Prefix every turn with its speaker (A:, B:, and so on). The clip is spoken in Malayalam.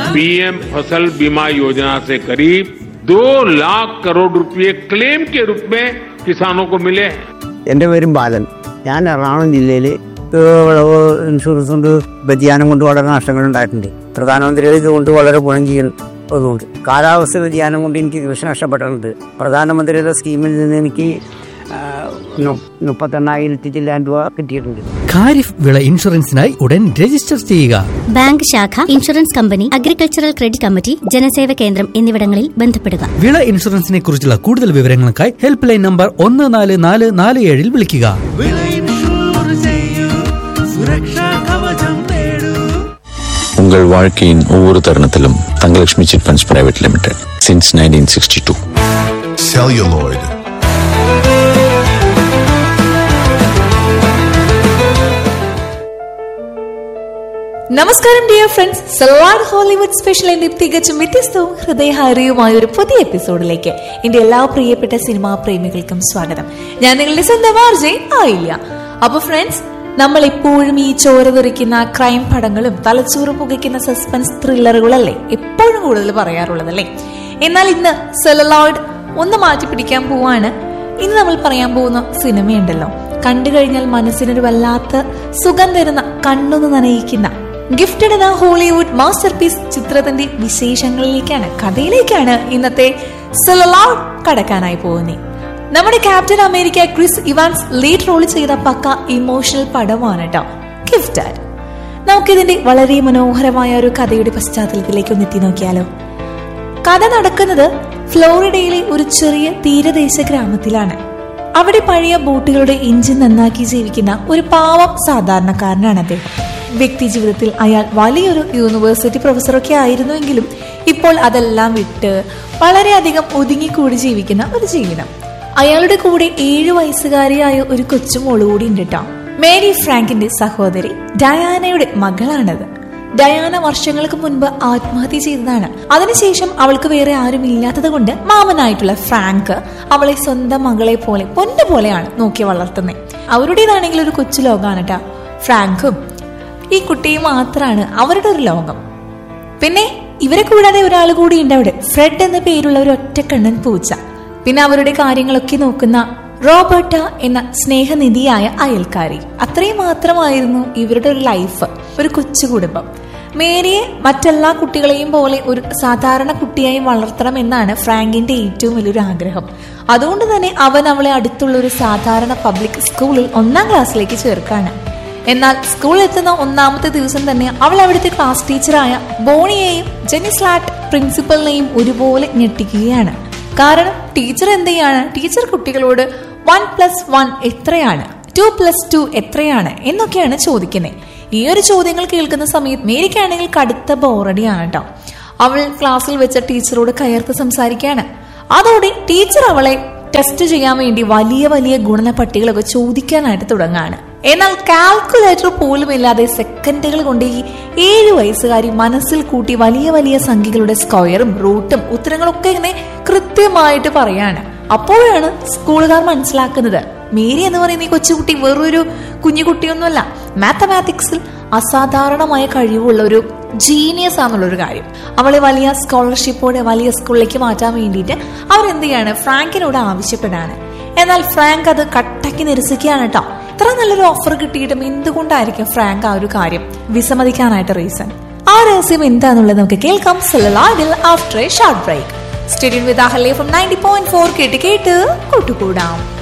A: पीएम फसल बीमा योजना से करीब 2 लाख करोड़ रुपए क्लेम के रूप में किसानों को मिले हैं.
B: എൻ്റെ പേരും ബാലൻ. ഞാൻ എറണാകുളം ജില്ലയിൽ വിളവ് ഇൻഷുറൻസ് കൊണ്ട് വ്യതിയാനം കൊണ്ട് വളരെ നഷ്ടങ്ങൾ ഉണ്ടായിട്ടുണ്ട്. പ്രധാനമന്ത്രിയുടെ ഇതുകൊണ്ട് വളരെ ഗുണം ചെയ്യുന്നതുകൊണ്ട് കാലാവസ്ഥ വ്യതിയാനം കൊണ്ട് എനിക്ക് കൃഷി നഷ്ടപ്പെട്ടിട്ടുണ്ട്. പ്രധാനമന്ത്രിയുടെ സ്കീമിൽ നിന്ന് എനിക്ക് 38,000 ചില്ലാൻ രൂപ കിട്ടിയിട്ടുണ്ട്.
C: ഖാരിഫ് വിള ഇൻഷുറൻസിനായി ഉടൻ രജിസ്റ്റർ ചെയ്യുക.
D: ബാങ്ക് ശാഖ, insurance company, agricultural credit committee, ജനസേവ കേന്ദ്രം എന്നിവിടങ്ങളിൽ ബന്ധപ്പെടുക.
C: വിള ഇൻഷുറൻസിനെ കുറിച്ചുള്ള കൂടുതൽ വിവരങ്ങൾക്കായി ഹെൽപ്പ് ലൈൻ നമ്പർ 14447 വിളിക്കുക.
E: உங்கள் வாழ்க்கையின் ஒவ்வொரு தருணத்திலும் Thangalakshmi chit funds private limited since 1962.
F: Celluloid.
G: നമസ്കാരം ഡിയർ ഫ്രണ്ട്സ്, സെൽവാഡ് ഹോളിവുഡ് സ്പെഷ്യലിന്റെ തികച്ചും വ്യത്യസ്തവും ഹൃദയഹാരിയുമായ ഒരു പുതിയ എപ്പിസോഡിലേക്ക് എന്റെ എല്ലാ പ്രിയപ്പെട്ട സിനിമാ പ്രേമികൾക്കും സ്വാഗതം. ഞാൻ നിങ്ങളുടെ സ്വന്തം ആർജെ ആയില്ല. അപ്പൊ ഫ്രണ്ട്സ്, നമ്മൾ എപ്പോഴും ഈ ചോര തെറിക്കുന്ന ക്രൈം പടങ്ങളും തലച്ചോറ് പുകയ്ക്കുന്ന സസ്പെൻസ് ത്രില്ലറുകളല്ലേ എപ്പോഴും കൂടുതൽ പറയാറുള്ളതല്ലേ. എന്നാൽ ഇന്ന് സെൽവാഡ് ഒന്ന് മാറ്റി പിടിക്കാൻ പോവാണ്. ഇന്ന് നമ്മൾ പറയാൻ പോകുന്ന സിനിമയുണ്ടല്ലോ, കണ്ടു കഴിഞ്ഞാൽ മനസ്സിനൊരു വല്ലാത്ത സുഖം തരുന്ന, കണ്ണൊന്ന് നനയിക്കുന്ന ഗിഫ്റ്റഡ് എന്ന ഹോളിവുഡ് മാസ്റ്റർ പീസ് ചിത്രത്തിന്റെ വിശേഷങ്ങളിലേക്കാണ്, കഥയിലേക്കാണ് ഇന്നത്തെ സെൽവാഡ് കടക്കാനായി പോകുന്നത്. നമ്മുടെ captain America Chris Evans lead role ചെയ്ത പക്ക ഇമോഷണൽ പടമാണ് കേട്ടോ ഗിഫ്റ്റഡ്. നമുക്കിതിന്റെ വളരെ മനോഹരമായ ഒരു കഥയുടെ പശ്ചാത്തലത്തിലേക്ക് ഒന്ന് എത്തി നോക്കിയാലോ. കഥ നടക്കുന്നത് ഫ്ലോറിഡയിലെ ഒരു ചെറിയ തീരദേശ ഗ്രാമത്തിലാണ്. അവിടെ പഴയ ബോട്ടുകളുടെ എഞ്ചിൻ നന്നാക്കി ജീവിക്കുന്ന ഒരു പാവം സാധാരണക്കാരനാണ് അദ്ദേഹം. വ്യക്തി ജീവിതത്തിൽ അയാൾ വലിയൊരു യൂണിവേഴ്സിറ്റി പ്രൊഫസറൊക്കെ ആയിരുന്നുവെങ്കിലും ഇപ്പോൾ അതെല്ലാം വിട്ട് വളരെയധികം ഒതുങ്ങിക്കൂടി ജീവിക്കുന്ന ഒരു ജീവിതം. അയാളുടെ കൂടെ 7 വയസ്സുകാരിയായ ഒരു കൊച്ചുമോള് കൂടി ഉണ്ട് കേട്ടോ. മേരി ഫ്രാങ്കിന്റെ സഹോദരി ഡയാനയുടെ മകളാണത്. ഡയാന വർഷങ്ങൾക്ക് മുൻപ് ആത്മഹത്യ ചെയ്തതാണ്. അതിനുശേഷം അവൾക്ക് വേറെ ആരും ഇല്ലാത്തത് കൊണ്ട് മാമനായിട്ടുള്ള ഫ്രാങ്ക് അവളെ സ്വന്തം മകളെ പോലെ പൊന്നു പോലെയാണ് നോക്കി വളർത്തുന്നത്. അവരുടേതാണെങ്കിൽ ഒരു കൊച്ചു ലോകമാണ് കേട്ടോ. ഫ്രാങ്കും ഈ കുട്ടിയും മാത്രമാണ് അവരുടെ ഒരു ലോകം. പിന്നെ ഇവരെ കൂടാതെ ഒരാൾ കൂടി ഉണ്ട് അവിടെ, ഫ്രെഡ് എന്ന പേരുള്ള ഒരു ഒറ്റക്കണ്ണൻ പൂച്ച. പിന്നെ അവരുടെ കാര്യങ്ങളൊക്കെ നോക്കുന്ന റോബർട്ട എന്ന സ്നേഹനിധിയായ അയൽക്കാരി. അത്രയും മാത്രമായിരുന്നു ഇവരുടെ ഒരു ലൈഫ്, ഒരു കൊച്ചു കുടുംബം. മേരിയെ മറ്റെല്ലാ കുട്ടികളെയും പോലെ ഒരു സാധാരണ കുട്ടിയായി വളർത്തണം എന്നാണ് ഫ്രാങ്കിന്റെ ഏറ്റവും വലിയൊരു ആഗ്രഹം. അതുകൊണ്ട് തന്നെ അവൻ അവളെ അടുത്തുള്ള ഒരു സാധാരണ പബ്ലിക് സ്കൂളിൽ 1ാം ക്ലാസ്സിലേക്ക് ചേർക്കാണ്. എന്നാൽ സ്കൂളിൽ എത്തുന്ന 1ാമത്തെ ദിവസം തന്നെ അവൾ അവിടുത്തെ ക്ലാസ് ടീച്ചറായ ബോണിയെയും ജെനിസ്ലാറ്റ് പ്രിൻസിപ്പലിനെയും ഒരുപോലെ ഞെട്ടിക്കുകയാണ്. കാരണം ടീച്ചർ എന്ത് ചെയ്യാണ്, ടീച്ചർ കുട്ടികളോട് 1+1 എത്രയാണ്, 2+2 എത്രയാണ് എന്നൊക്കെയാണ് ചോദിക്കുന്നത്. ഈ ഒരു ചോദ്യങ്ങൾ കേൾക്കുന്ന സമയത്ത് മേരിക്കാണെങ്കിൽ കടുത്ത ബോറടിയാണ് കേട്ടോ. അവൾ ക്ലാസ്സിൽ വെച്ച ടീച്ചറോട് കയർത്ത് സംസാരിക്കുകയാണ്. അതോടെ ടീച്ചർ അവളെ ടെസ്റ്റ് ചെയ്യാൻ വേണ്ടി വലിയ വലിയ ഗുണന പട്ടികളൊക്കെ ചോദിക്കാനായിട്ട് തുടങ്ങാണ്. എന്നാൽ കാൽക്കുലേറ്റർ പോലും ഇല്ലാതെ സെക്കൻഡുകൾ കൊണ്ട് ഈ 7 വയസ്സുകാരി മനസ്സിൽ കൂട്ടി വലിയ വലിയ സംഖ്യകളുടെ സ്ക്വയറും റൂട്ടും ഉത്തരങ്ങളൊക്കെ ഇങ്ങനെ കൃത്യമായിട്ട് പറയാണ്. അപ്പോഴാണ് സ്കൂളുകാർ മനസ്സിലാക്കുന്നത് മേരി എന്ന് പറയുന്ന ഈ കൊച്ചുകുട്ടി വെറൊരു കുഞ്ഞുകുട്ടിയൊന്നുമല്ല, മാത്തമാറ്റിക്സിൽ അസാധാരണമായ കഴിവുള്ള ഒരു ജീനിയസ് ആണെന്നുള്ളൊരു കാര്യം. അവളെ വലിയ സ്കോളർഷിപ്പോടെ വലിയ സ്കൂളിലേക്ക് മാറ്റാൻ വേണ്ടിയിട്ട് അവരെന്ത് ചെയ്യാണ്, ഫ്രാങ്കിനോട് ആവശ്യപ്പെടാണ്. എന്നാൽ ഫ്രാങ്ക് അത് കട്ടക്കി നിരസിക്കുകയാണ് കേട്ടോ. ഇത്ര നല്ലൊരു ഓഫർ കിട്ടിയിട്ടും എന്തുകൊണ്ടായിരിക്കും ഫ്രാങ്ക് ആ ഒരു കാര്യം വിസമ്മതിക്കാനായിട്ട് റീസൺ? ആ രഹസ്യം എന്താന്നുള്ളത് നമുക്ക് കേൾക്കാം സെൽവാഡിൽ after A short break. Stadium with Ahalya from 90.4 കേട്ട് കൂട്ടുകൂടാം.